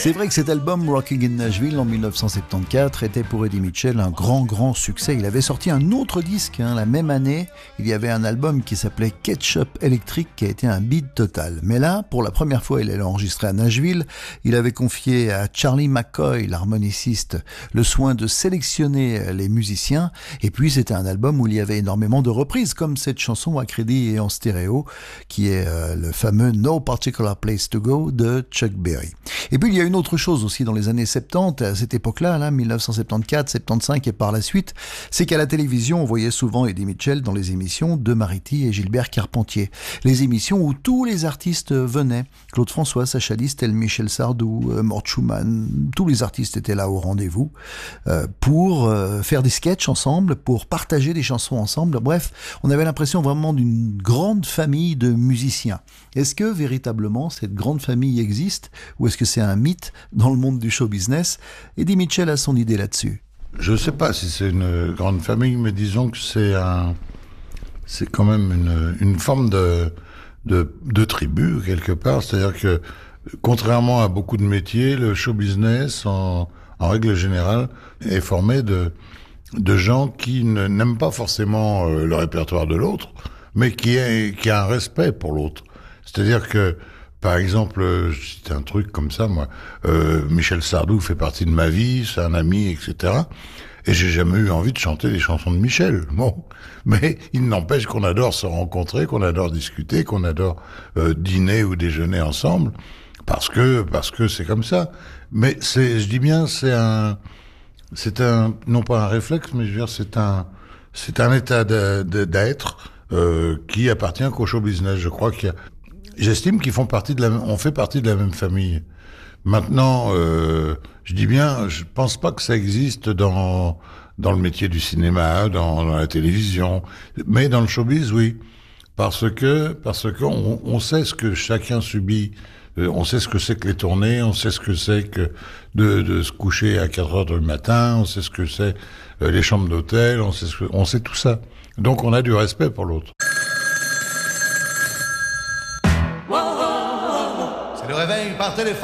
C'est vrai que cet album Rocking in Nashville en 1974 était pour Eddie Mitchell un grand succès. Il avait sorti un autre disque la même année. Il y avait un album qui s'appelait Ketchup Electric qui a été un bide total. Mais là, pour la première fois, il allait enregistrer à Nashville. Il avait confié à Charlie McCoy, l'harmoniciste, le soin de sélectionner les musiciens. Et puis c'était un album où il y avait énormément de reprises, comme cette chanson à crédit et en stéréo, qui est le fameux No Particular Place to Go de Chuck Berry. Et puis il y a une autre chose aussi dans les années 70, à cette époque-là, 1974, 75 et par la suite, c'est qu'à la télévision, on voyait souvent Eddie Mitchell dans les émissions de Mariti et Gilbert Carpentier. Les émissions où tous les artistes venaient. Claude François, Sacha Distel, Michel Sardou, Mort Schumann, tous les artistes étaient là au rendez-vous pour faire des sketchs ensemble, pour partager des chansons ensemble. Bref, on avait l'impression vraiment d'une grande famille de musiciens. Est-ce que véritablement cette grande famille existe ou est-ce que c'est un mythe dans le monde du show business? Eddie Mitchell a son idée là-dessus. Je ne sais pas si c'est une grande famille, mais disons que c'est quand même une forme de tribu quelque part. C'est-à-dire que contrairement à beaucoup de métiers, le show business en règle générale est formé de gens qui n'aiment pas forcément le répertoire de l'autre, mais qui a un respect pour l'autre. C'est-à-dire que, par exemple, c'est un truc comme ça, moi, Michel Sardou fait partie de ma vie, c'est un ami, etc. Et j'ai jamais eu envie de chanter les chansons de Michel. Bon, mais il n'empêche qu'on adore se rencontrer, qu'on adore discuter, qu'on adore dîner ou déjeuner ensemble, parce que c'est comme ça. Mais je dis bien, c'est un, non pas un réflexe, mais je veux dire, c'est un état d'être qui appartient qu'au show business. Je crois j'estime qu'ils on fait partie de la même famille. Maintenant, je dis bien, je pense pas que ça existe dans le métier du cinéma, dans la télévision, mais dans le showbiz, oui, parce que on sait ce que chacun subit. On sait ce que c'est que les tournées, on sait ce que c'est que de se coucher à 4 heures du matin, on sait ce que c'est les chambres d'hôtel, on sait tout ça. Donc on a du respect pour l'autre. C'est le réveil par téléphone.